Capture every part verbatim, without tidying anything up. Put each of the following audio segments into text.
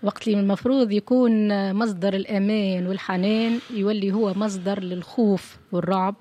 وقت اللي المفروض يكون مصدر الأمان والحنان يولي هو مصدر للخوف والرعب.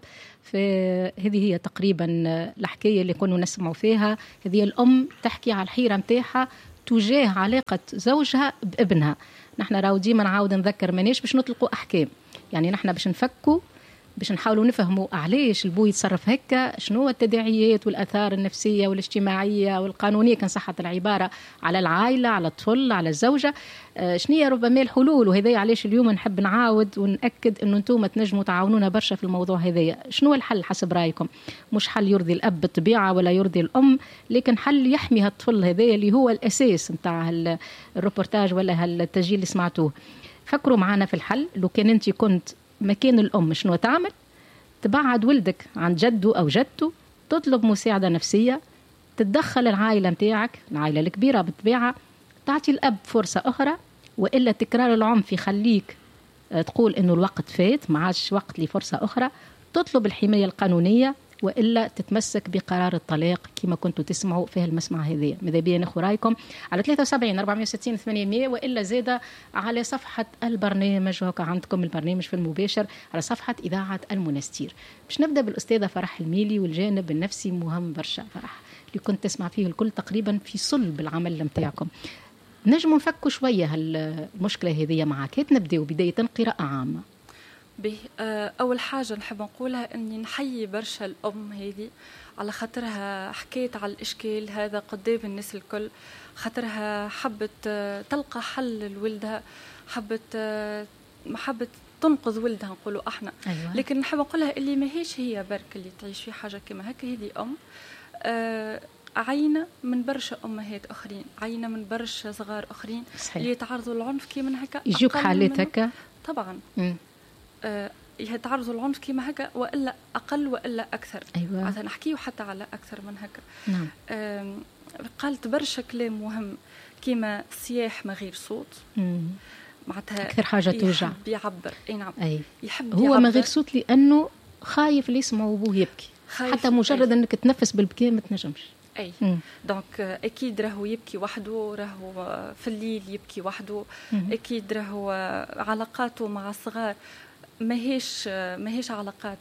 فهذه هي تقريبا الحكاية اللي كنا نسمع فيها. هذه الأم تحكي على الحيرة متاعها تجاه علاقة زوجها بابنها. نحن راو ديما نعاود نذكر مانيش باش نطلقوا أحكام، يعني نحن باش نفكوا، باش نحاولوا نفهموا علاش البو يتصرف هكا، شنو التداعيات والآثار النفسية والاجتماعية والقانونية كان صحة العبارة على العائلة، على الطفل، على الزوجة. آه شنية ربما الحلول. وهذا علاش اليوم نحب نعاود ونأكد أنه أنتم تنجموا تعاونونا برشا في الموضوع هذايا. شنو الحل حسب رأيكم؟ مش حل يرضي الأب بالطبيعة ولا يرضي الأم، لكن حل يحمي هالطفل هذايا اللي هو الأساس متاع الروبورتاج ولا هالتسجيل اللي سمعتوه. فكروا معنا في الحل. لو كان أنت كنت مكان الأم شنو تعمل؟ تبعد ولدك عن جده أو جدته، تطلب مساعدة نفسية، تتدخل العائلة متاعك، العائلة الكبيرة بالطبيعة، تعطي الأب فرصة أخرى. وإلا تكرار العنف يخليك تقول إنه الوقت فات، ما عادش وقت لفرصة أخرى، تطلب الحماية القانونية، وإلا تتمسك بقرار الطلاق كما كنتوا تسمعوا في المسمع هذه. ماذا بيا ناخذ رايكم على ثلاثة وسبعين أربعمائة وستين ثمانمائة، وإلا زادة على صفحة البرنامج. هكا عندكم البرنامج في المباشر على صفحة إذاعة المنستير. باش نبدأ بالأستاذة فرح الميلي، والجانب النفسي مهم برشا. فرح اللي كنت تسمع فيه الكل تقريبا في صلب العمل متاعكم. نجموا نفكوا شوية هالمشكلة هذه معك. هات نبدأ بداية قراءة عامة. به أول حاجة نحب نقولها أني نحيي برشا الأم هذه على خاطرها حكيت على الإشكال هذا قدام الناس الكل، خاطرها حبت تلقى حل لولدها، حبت محبت تنقذ ولدها نقولوا احنا. أيوة. لكن نحب نقولها اللي ما هيش هي برك اللي تعيش في حاجة كما هكا. هذه أم آه عينة من برشا أمهات أخرين، عينة من برشا صغار أخرين. صحيح. اللي يتعرضوا للعنف كيما هكا، يجوك حالات هكا طبعا. م. آه يتعرضوا للعنف كيما هكا، وإلا أقل وإلا أكثر. أيوة. مثلا نحكيه حتى على أكثر من هكا. نعم. آه قالت برشا كلام مهم كيما صياح ما غير صوت. م. معناتها أكثر حاجة توجع. يحب يعبر. أي نعم. أي. يحب هو يعبر. ما غير صوت لأنه خايف اللي يسمعوا أبوه يبكي، حتى مجرد أي. أنك تنفس بالبكاء ما تنجمش. أي. دونك أكيد راهو يبكي وحده، راهو في الليل يبكي وحده. مم. أكيد راهو علاقاته مع الصغار ماهيش ماهيش علاقات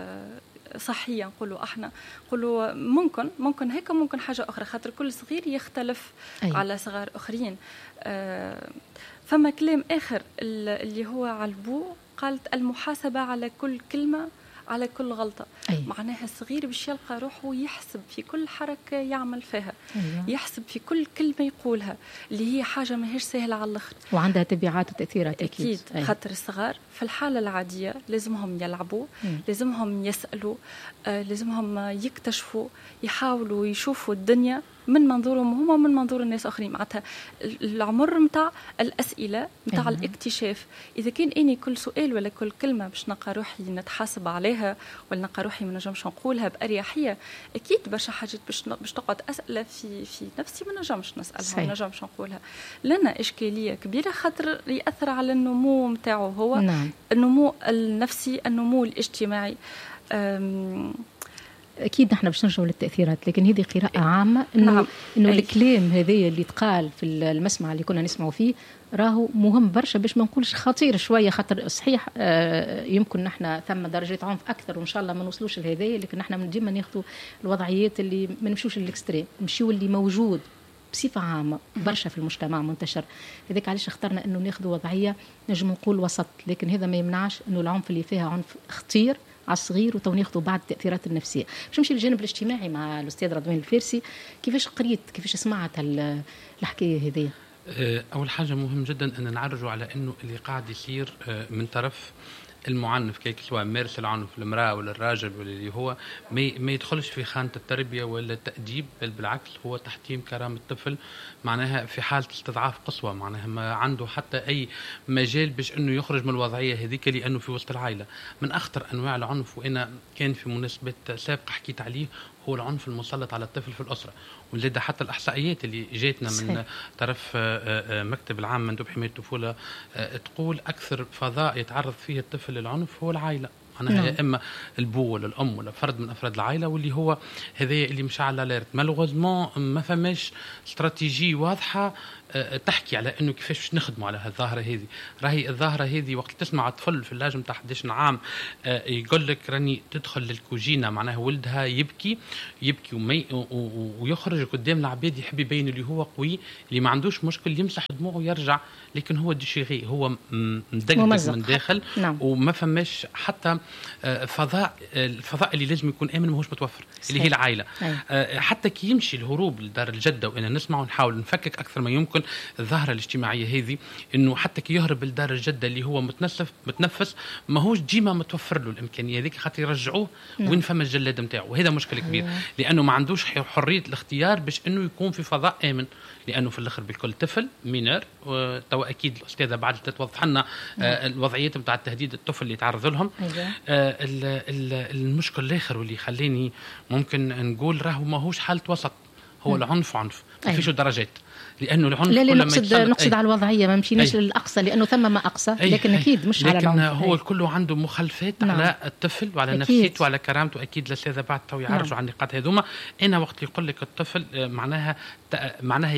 صحية نقولوا احنا. نقولوا ممكن ممكن هيك، ممكن حاجة أخرى، خاطر كل صغير يختلف. أي. على صغار آخرين. آه فما كلام آخر اللي هو على البو، قالت المحاسبة على كل كلمة، على كل غلطة. أي. معناها الصغير باش يلقى روحه يحسب في كل حركة يعمل فيها. أيوة. يحسب في كل كلمة يقولها، اللي هي حاجة ما هيش سهلة على الآخر، وعندها تبعات وتأثيرات. أكيد, أكيد. خاطر الصغار في الحالة العادية لازمهم يلعبوا. مم. لازمهم يسألوا، آه لازمهم يكتشفوا، يحاولوا يشوفوا الدنيا من منظورهم هم ومن منظور الناس آخرين. معناتها العمر متاع الأسئلة متاع. أيوة. الاكتشاف. إذا كان إني كل سؤال ولا كل كلمة باش نلقى روحي نتحاسب عليها، ولا نلقى روحي ما نجمش نقولها بأريحية، أكيد برشا حاجات باش باش تقعد أسئلة في في نفسي ما نجمش نسألها، ما نجمش نقولها. لنا إشكالية كبيرة خاطر يأثر على النمو متاعه هو. نعم. النمو النفسي، النمو الاجتماعي. أكيد نحن باش نرجعوا للتأثيرات، لكن هذه قراءة عامة إنه نعم. إنه الكلام هذايا اللي تقال في المسمع اللي كنا نسمعوا فيه راهو مهم برشا، باش ما نقولش خطير شوية. خاطر صحيح آه يمكن نحن ثم درجة عنف أكثر، وإن شاء الله ما نوصلوش لهذايا، لكن نحن من ديما ناخذوا الوضعيات اللي ما نمشوش للإكستريم، نمشيو اللي موجود بصفة عامة برشا في المجتمع منتشر. لذلك علاش اخترنا إنه ناخذ وضعية نجم نقول وسط، لكن هذا ما يمنعش إنه العنف اللي فيها عنف خطير على الصغير، وتونيخذوا بعض التأثيرات النفسية. باش نمشي للجانب الاجتماعي مع الأستاذ رضوان الفارسي. كيفاش قريت، كيفاش سمعت الحكاية هذه؟ أول حاجة مهم جدا أن نعرجوا على أنه اللي قاعد يصير من طرف المعنف، كيك سواء مارس العنف المرأة ولا الراجل ولا اللي هو ما يدخلش في خانة التربية ولا التأديب، بل بالعكس هو تحطيم كرامة الطفل. معناها في حالة استضعاف قصوى، معناها ما عنده حتى أي مجال باش أنه يخرج من الوضعية هذيك، لأنه في وسط العائلة. من أخطر أنواع العنف، وأنا كان في مناسبة سابقة حكيت عليه، هو العنف المسلط على الطفل في الأسرة. ولذا حتى الإحصائيات اللي جاتنا من صحيح. طرف مكتب العام مندوب حماية الطفولة تقول أكثر فضاء يتعرض فيه الطفل للعنف هو العائلة. معناها نعم. يا اما البو ولا الام ولا فرد من افراد العائله واللي هو هذايا اللي مش على اليرت. مالوغوزمون ما فماش استراتيجيه واضحه تحكي على انه كيفاش نخدموا على هالظاهره هذه. راهي الظاهره هذه وقت تسمع طفل في اللاج نتاع إحدى عشر عام يقول لك راني تدخل للكوجينه معناها ولدها يبكي يبكي ومي ويخرج قدام العباد يحب يبين اللي هو قوي اللي ما عندوش مشكل يمسح دموعه ويرجع، لكن هو ديشيغي هو مدقدق من داخل نعم. وما فماش حتى فضاء الفضاء اللي لازم يكون امن ماهوش متوفر صحيح. اللي هي العائله أيه. حتى كي يمشي الهروب لدار الجده وانا نسمع ونحاول نفكك اكثر ما يمكن الظاهره الاجتماعيه هذه انه حتى كي يهرب لدار الجده اللي هو متنفس متنفس ماهوش ديما متوفر له الامكانيه هذيك خاطر يرجعوه نعم. وين فما الجلاد نتاعو، وهذا مشكل كبير أيه. لانه ما عندوش حريه الاختيار باش انه يكون في فضاء امن، لانه في الاخر بالكل طفل مينور. تو اكيد الاستاذه بعد تتوضح لنا آه الوضعيات نتاع التهديد الطفل اللي يتعرض لهم أيوة. آه المشكل الاخر واللي خليني ممكن نقول راهو ماهوش حاله وسط، هو م. العنف عنف ما فيش أيوة. درجات، لانه العنف لا لا نقصد نقصد أي. على الوضعيه ما مشيناش للاقصى لانه ثم ما اقصى لكن أي. اكيد مش لكن على العنف. هو الكل عنده مخالفات نعم. على الطفل وعلى نفسيته وعلى كرامته. اكيد الاستاذه بعد تو يعرجوا نعم. عن النقاط هذوما. انا وقت يقول لك الطفل معناها معناها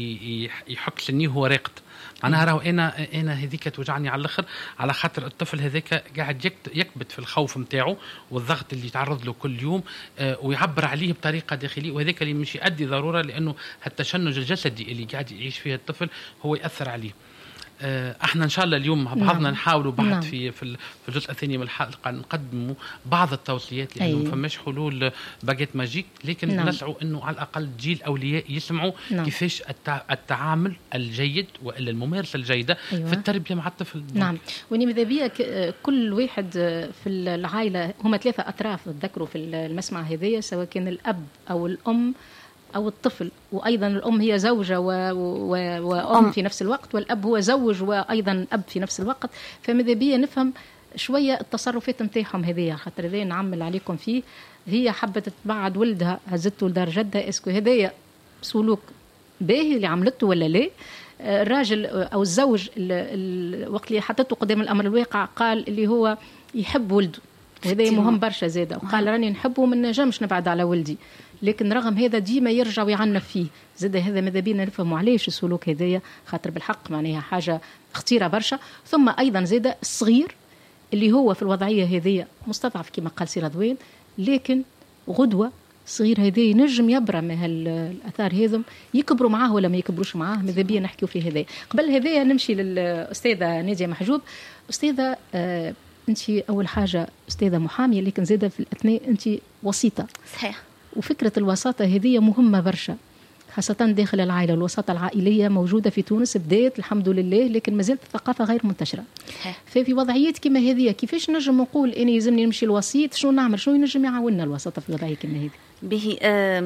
يحك سنيه هو راقد معناها راهو انا انا هذيك توجعني على الاخر على خاطر الطفل هذاك قاعد يكبت في الخوف نتاعو والضغط اللي يتعرض له كل يوم آه ويعبر عليه بطريقه داخليه، وهذاك اللي مش يؤدي ضروره لانه هالتشنج الجسدي اللي قاعد يعيش فيه الطفل هو ياثر عليه. احنا ان شاء الله اليوم مع بعضنا نعم. نحاولوا بعد نعم. في في الجزء الثاني من الحلقه نقدموا بعض التوصيات لانه ما فماش حلول باجيت ماجيك، لكن نعم. نسعوا انه على الاقل جيل الاولياء يسمعوا نعم. كيفاش التعامل الجيد والا الممارسه الجيده أيوة. في التربيه مع الطفل. نعم. وني ماذا بيا كل واحد في العائله هما ثلاثه اطراف تذكروا في المسمع هذيا، سواء كان الاب او الام أو الطفل، وأيضا الأم هي زوجة و... و... وأم في نفس الوقت، والأب هو زوج وأيضا أب في نفس الوقت. فماذا بيا نفهم شوية التصرفات متاعهم هذيا، خاطر هذيا نعمل عليكم فيه. هي حبت تبعد ولدها هزته لدار جدها، اسكو هذيا سلوك باهي اللي عملته ولا لا؟ الراجل أو الزوج وقت اللي حطته قدام الأمر الواقع قال اللي هو يحب ولده، وهذا مهم برشا زاده، وقال راني نحبه من نجمش نبعد على ولدي، لكن رغم هذا ديما يرجع ويعنف فيه زاده. هذا ماذا بينا نفهموا علاش السلوك هذايا، خاطر بالحق معناها حاجه خطيره برشا. ثم ايضا زاده الصغير اللي هو في الوضعيه هذيا مستضعف كما قال سي رضوان، لكن غدوه صغير هذا ينجم يبرى من هالاثار هذم، يكبروا معاه ولا ما يكبروش معاه. ماذا بينا نحكيوا في هذا. قبل هذايا نمشي للاستاذه ناديه محجوب. استاذه آه انت اول حاجه استاذه محاميه، لكن زاده في الاثناء انت وسيطه. صحيح. وفكرة الوساطة هذه مهمة برشا، خاصة داخل العائلة. الوساطة العائلية موجودة في تونس، بدأت الحمد لله، لكن ما زالت الثقافة غير منتشرة. ففي وضعيات كما هذه كيفاش نجم نقول أنا يلزمني نمشي الوسيط؟ شنو نعمل؟ شنو ينجم يعاوننا الوساطة في وضعية كما هذه؟ به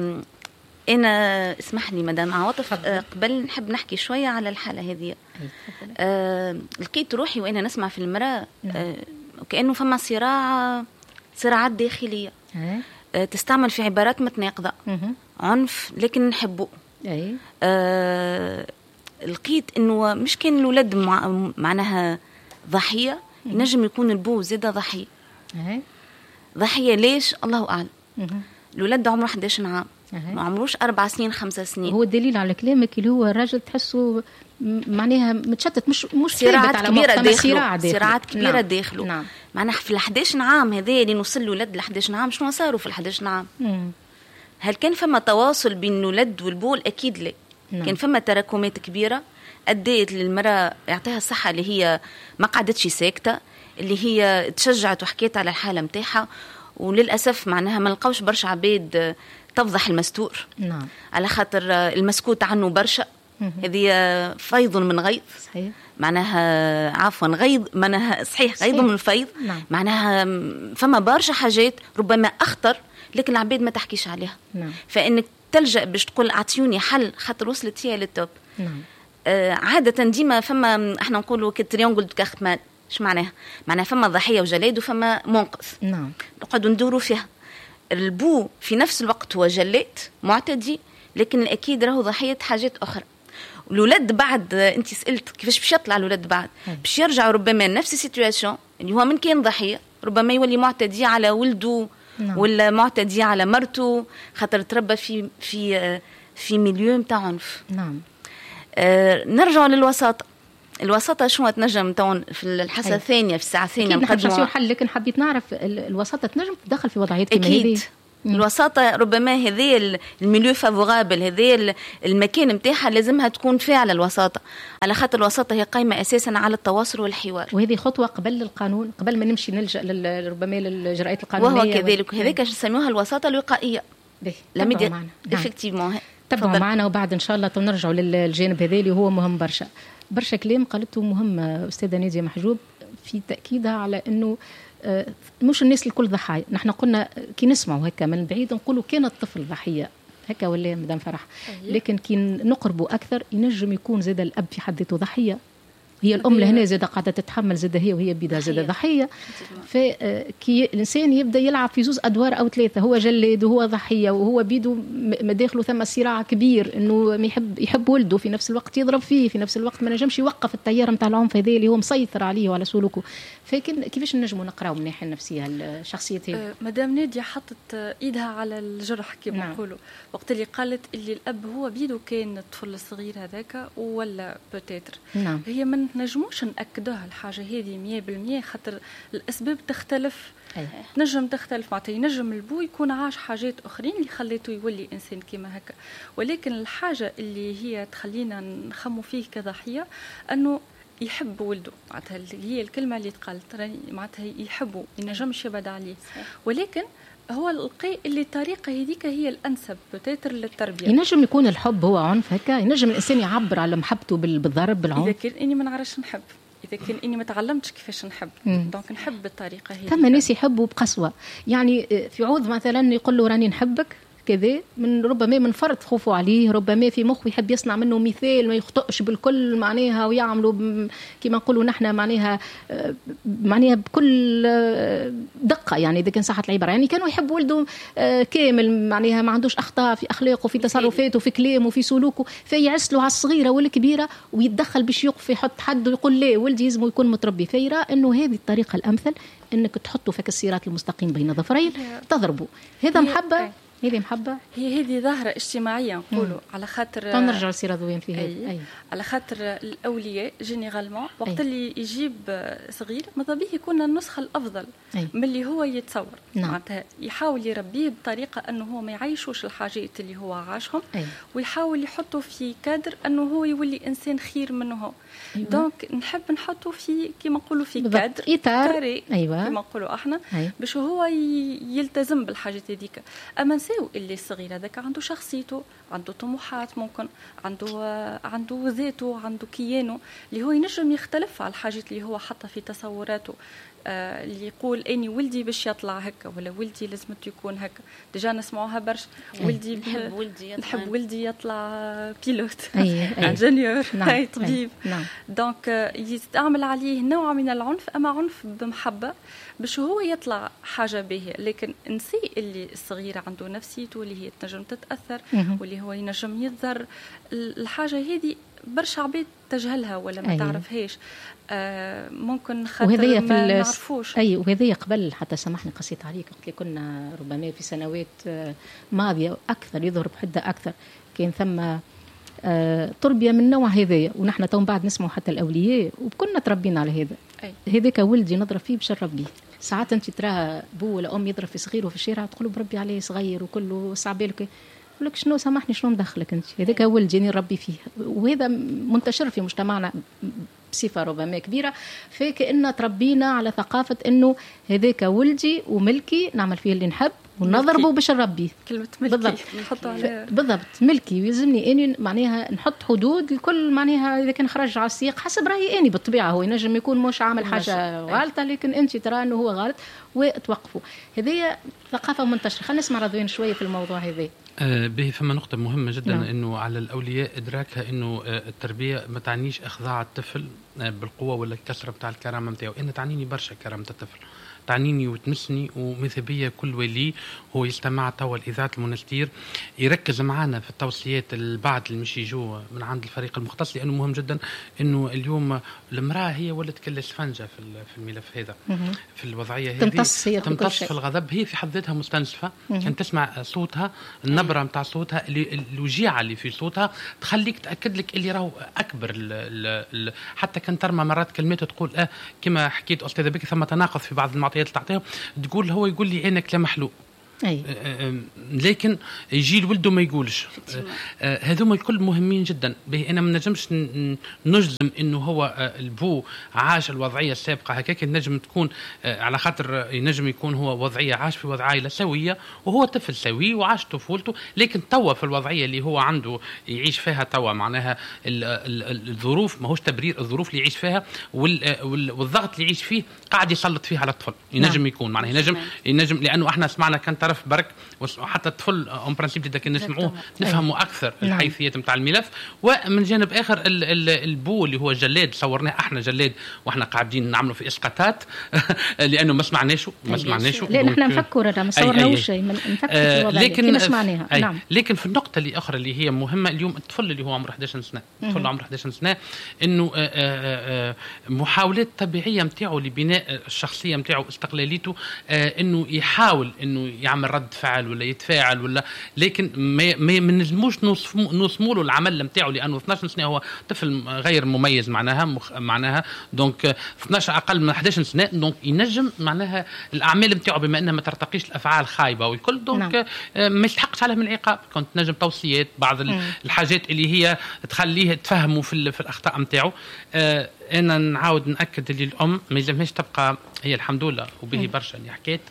أنا اسمح لي مدام عواطف، قبل نحب نحكي شوية على الحالة هذه. أه لقيت روحي وأنا نسمع في المرأة أه كأنه فما صراع صراعات داخلية تستعمل في عبارات متناقضة، عنف لكن نحبه. أي. آه لقيت إنه مش كان الولد مع معناها ضحية، نجم يكون البو زيادة ضحية. أي. ضحية ليش؟ الله أعلم. الولد عمره أحد عشر عام، ما عمروش أربع سنين خمسة سنين. هو الدليل على كلامك اللي هو الراجل تحسه معناها متشتت، مش مش صراعات كبيرة داخله، صراعات كبيرة نعم. داخله. نعم. معناها في الأحد عشر عام هذا اللي نوصل الولد الأحد عشر عام، شنو صاروا في الأحد عشر عام؟ مم. هل كان فما تواصل بين الولد والبول؟ أكيد لا. نعم. كان فما تراكمات كبيرة أديت للمرأة يعطيها الصحة، اللي هي ما قعدتش ساكتة، اللي هي تشجعت وحكيت على الحالة متاعها. وللأسف معناها ما لقوش برشا عباد تفضح المستور. نعم. على خاطر المسكوت عنه برشا، هذه فيض من غيظ. صحيح. معناها عفوا غيظ معناها صحيح, صحيح. غيظ من الفيض. نعم. معناها فما برشا حاجات ربما أخطر لكن العباد ما تحكيش عليها. نعم. فإنك تلجأ باش تقول أعطيوني حل خاطر وصلت هي للتوب. نعم. آه عادة ديما فما احنا نقولوا كتريونغل دو كارتمان. ايش معناها؟ معناها فما ضحية وجلاد وفما منقذ. نعم. نقعدوا ندوروا فيها. البو في نفس الوقت هو جلاد معتدي، لكن الأكيد راهو ضحية حاجات أخرى. الولد بعد انت سألت كيفاش باش يطلع الولد بعد باش يرجع ربما نفس السيتواسيون اللي هو من كان ضحية ربما يولي معتدي على ولده نعم. ولا معتدي على مرته خاطر تربى في في في ميليو متاع عنف. نعم. آه نرجع للوساطه. الوساطه شنو تنجم تون في الحصه الثانيه في الساعه الثانيه نقدموا حل، لكن حبيت نعرف الوساطه تنجم تدخل في وضعيات كما هذه. الوساطه ربما هذه الميليو فافورابل، هذه المكان نتاعها لازمها تكون فاعله الوساطه، على خاطر الوساطه هي قائمه اساسا على التواصل والحوار، وهذه خطوه قبل القانون، قبل ما نمشي نلجا ربما للاجراءات القانونيه، وهو كذلك. هذاك نسميوها الوساطه الوقائيه. لمدة معنا افكتيفمون تبعوا معنا، وبعد ان شاء الله نرجعوا للجانب هذا اللي هو مهم برشا برشا كلام قالته مهم استاذه ناديه محجوب في تاكيدها على انه مش الناس الكل ضحايا. نحن قلنا كي نسمعوا هكا من بعيد نقولوا كان الطفل ضحيه هكا ولا مدام فرح، لكن كي نقربوا اكثر ينجم يكون زاد الاب في حد ذاته ضحيه، هي الام لهنا زاد قاعده تتحمل زاد هي وهي بيدها زاد ضحيه. فكي الانسان يبدا يلعب في زوز ادوار او ثلاثه، هو جلاد وهو ضحيه وهو بيدو مداخله ثم صراع كبير انه يحب يحب ولده، في نفس الوقت يضرب فيه، في نفس الوقت ما نجمش يوقف التيار نتاع العنف هذا اللي هو مسيطر عليه وعلى سلوكه. فكن كيفاش نجموا نقراو من الناحيه النفسيه الشخصيه هذه؟ أه مدام ناديه حطت ايدها على الجرح كما نعم. نقولوا وقت اللي قالت اللي الاب هو بيدو كان الطفل الصغير هذاك ولا بوتيتر. نعم. هي ما نجموش ناكدوها الحاجه هذه مية بالمية خاطر الاسباب تختلف. أيه. نجم تختلف معناتها ينجم البو يكون عاش حاجات اخرين اللي خليته يولي انسان كيما هكا، ولكن الحاجه اللي هي تخلينا نخمو فيه كضحيه انه يحب ولده، معناتها هي الكلمه اللي تقالت معناتها يحبه ينجمش يبعد عليه، ولكن هو لقى اللي الطريقه هذيك هي الانسب بتاتر للتربيه. ينجم يكون الحب هو عنف هكا، ينجم الانسان يعبر على محبته بالضرب بالعنف. اذا كان اني ما نعرفش نحب، إذا كان إني ما تعلمتش كيفاش نحب، دونك نحب بالطريقة هي. ثم ناس يحبوا بقسوة، يعني في عوض مثلا يقول له راني نحبك كذا، من ربما من فرط خوفه عليه، ربما في مخه يحب يصنع منه مثال ما يخطئش بالكل معناها، ويعملوا كما نقولوا نحن معناها معناها بكل دقة، يعني إذا كان صحة العبارة، يعني كانوا يحب ولده كامل معناها ما عندوش أخطاء في أخلاقه في تصرفاته في كلامه في سلوكه، فيعسلوا على الصغيرة والكبيرة ويتدخل باش يقف يحط حد ويقول لا ولدي لازم يكون متربي، فيرى إنه هذه الطريقة الأمثل إنك تحطه في الصراط المستقيم بين ظفرين تضربه. هذا محبة، هذه محبة، هي هذه ظاهرة اجتماعية نقولوا، على خاطر تنرجع سيرة ذوين في هذا. أي. أي. على خاطر الأولياء جينيرالمون وقت أي. اللي يجيب صغير ماذا به يكون النسخة الأفضل أي. من اللي هو يتصور، معناتها نعم. يحاول يربيه بطريقة أنه هو ما يعيشوش الحاجات اللي هو عاشهم أي. ويحاول يحطه في كادر أنه هو يولي إنسان خير منه هو. أيوة. دونك نحب نحطه في كما نقولوا في كادر إطار أيوة. كما نقولوا احنا أيوة. باش هو يلتزم بالحاجات هذيك. اما نساو اللي الصغير هذاك عنده شخصيته، عنده طموحات، ممكن عنده عنده ذاته، عنده كيانه اللي هو ينجم يختلف على الحاجات اللي هو حطها في تصوراته، آه اللي يقول اني ولدي باش يطلع هكا ولا ولدي لازمته يكون هكا. ديجا نسمعوها برشا، ولدي نحب ولدي يطلع نحب ولدي يطلع بيلوت انجينيور هاي طبيب. نعم. دونك يستعمل عليه نوع من العنف، اما عنف بمحبه باش هو يطلع حاجه باهيه، لكن نسي اللي الصغير عنده نفسيته اللي هي تنجم تتاثر واللي هو ينجم يتضر. الحاجه هذه برشا عباد تجهلها ولا ما تعرفهاش، آه ممكن خاطر ما نعرفوش. اي وهذه قبل حتى سامحني قصيت عليك، وقت كنا ربما في سنوات ماضيه اكثر يظهر بحده اكثر كان ثم آه تربيه من نوع هذايا، ونحن تو بعد نسمعوا حتى الاولياء وكنا تربينا على هذا. هذاك ولدي نضرب فيه باش نربيه. ساعات انت تراها بو ولا ام يضرب في صغيره في الشارع تقولوا بربي عليه صغير وكله صعبالك، يقول لك شنو سامحني شنو مدخلك انت، هذاك ولدي نربي فيه. وهذا منتشر في مجتمعنا بصفه ربما كبيره، فكأن تربينا على ثقافه انه هذاك ولدي وملكي نعمل فيه اللي نحب ونضربه باش نربيه. كلمه ملكي بالضبط بالضبط ملكي، ويلزمني اني معناها نحط حدود لكل معناها اذا كان خرج على السياق حسب رايي اني بالطبيعه. هو ينجم يكون مش عامل حاجه غلطه لكن انت ترى انه هو غلط وتوقفوا. هذه ثقافه منتشره. خلينا نسمع رضوان شويه في الموضوع هذا. آه به فما نقطه مهمه جدا نعم. انه على الاولياء ادراكها انه آه التربيه ما تعنيش اخضاع الطفل آه بالقوه ولا الكسره بتاع الكرامه نتاعو، ان تعنيني برشا كرامه الطفل. تعنيني وتمسني، وماذا بيا كل ولي هو يستمع توا لإذاعة المنستير يركز معنا في التوصيات البعض اللي مش يجوا من عند الفريق المختص، لأنه مهم جدا أنه اليوم المرأة هي ولت كل اسفنجة في الملف هذا، في الوضعية هذه تمتص, تمتص في الغضب. هي في حد ذاتها مستنزفة، كان تسمع صوتها، النبرة متاع صوتها، الوجيعة اللي في صوتها تخليك تأكد لك اللي راهو أكبر ال ال ال حتى كان ترمى مرات كلمات تقول اه كما حكيت أستاذة بكي ثم تناقض في بعض المعطيات اللي تعطيها، تقول هو يقول لي أنا كلام محلو، أي. لكن يجي لولده ما يقولش. هذوما الكل مهمين جدا. انا ما نجمش نجزم انه هو البو عاش الوضعيه السابقه هكاك، نجم تكون على خاطر ينجم يكون هو وضعيه عاش في وضع عائله سويه وهو طفل سوي وعاش طفولته، لكن توا في الوضعيه اللي هو عنده يعيش فيها توا معناها الظروف ماهوش تبرير، الظروف اللي يعيش فيها والضغط اللي يعيش فيه قاعد يسلط فيه على الطفل. ينجم يكون معناها ينجم ينجم لانه احنا سمعنا كان طرف برك وحتى الطفل اون برانسيب اذا كان نسمعوه نفهموا اكثر الحيثيات نتاع الملف. ومن جانب اخر ال ال البو اللي هو جلاد، صورناه احنا جلاد واحنا قاعدين نعملوا في اسقاطات لانه ما سمعناش ما سمعناش لان احنا نفكر انا ما صورناش شيء نفكر في الوضع لكن سمعناها. نعم. لكن في النقطه اللي اخرى اللي هي مهمه اليوم، الطفل اللي هو عمره إحدى عشر سنه، الطفل عمره إحدى عشر سنه، انه محاولات طبيعيه نتاعو لبناء الشخصيه نتاعو استقلاليته، انه يحاول انه يعمل رد فعل ولا يتفاعل ولا، لكن ما ما نلزموش نوصموا له العمل نتاعو لانه اثناش سنه هو طفل غير مميز معناها مخ معناها دونك اثناش اقل من إحدى عشر سنه، دونك ينجم معناها الاعمال نتاعو بما انها ما ترتقيش الافعال خايبه والكل، دونك نعم. ما يستحقش عليه من العقاب. كنت نجم توصيات بعض م. الحاجات اللي هي تخليه تفهموا في, في الاخطاء نتاعو. آه انا نعاود ناكد اللي الام ما يلزمهاش تبقى هي الحمد لله وبه برشا اللي حكيت،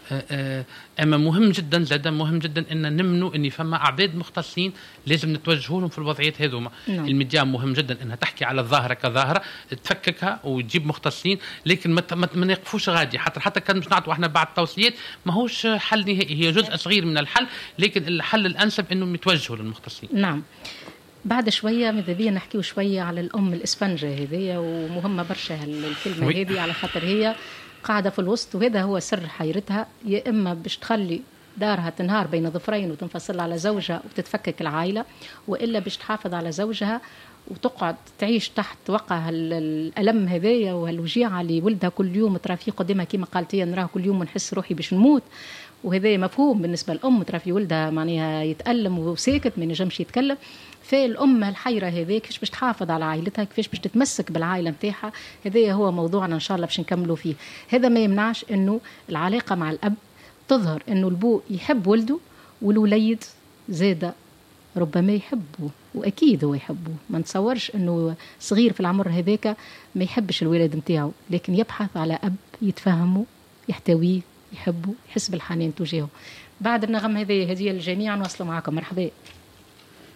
اما مهم جدا زاد مهم جدا ان نمنوا ان فما اعداد مختصين لازم نتوجهوا لهم في الوضعيات هذوما. الميديا مهم جدا انها تحكي على الظاهره كظاهره تفككها وتجيب مختصين، لكن ما ما نقفوش غادي حتى حتى كان مش نعطوا احنا بعض التوصيات ماهوش حل نهائي، هي جزء صغير من الحل، لكن الحل الانسب انهم يتوجهوا للمختصين. نعم. بعد شويه ماذا بينا نحكيو شويه على الام الاسفنجه هذه، ومهمه برشا الكلمه هذه على خاطر هي قاعدة في الوسط، وهذا هو سر حيرتها، يا إما باش تخلي دارها تنهار بين ظفرين وتنفصل على زوجها وتتفكك العائلة، وإلا باش تحافظ على زوجها وتقعد تعيش تحت وقع الألم هذايا والوجيعة اللي ولدها كل يوم ترى فيه قدامها كما قالت هي نراه كل يوم ونحس روحي باش نموت. وهذا مفهوم بالنسبة للأم، ترى في ولدها معناها يتألم وساكت ما ينجمش يتكلم. فالأم الحيرة هذه كيفاش باش تحافظ على عائلتها، كيفاش باش تتمسك بالعائلة متاعها، هذا هو موضوعنا إن شاء الله باش نكملوا فيه. هذا ما يمنعش إنه العلاقة مع الأب تظهر إنه البو يحب ولده والوليد زادة ربما يحبه، وأكيد هو يحبه. ما نتصورش إنه صغير في العمر هذاك ما يحبش الولد متاعه، لكن يبحث على أب يتفهمه يحتويه يحبه يحس بالحنان تجاهه. بعد النغم هذه هدية للجميع، نواصلوا معكم. مرحبا.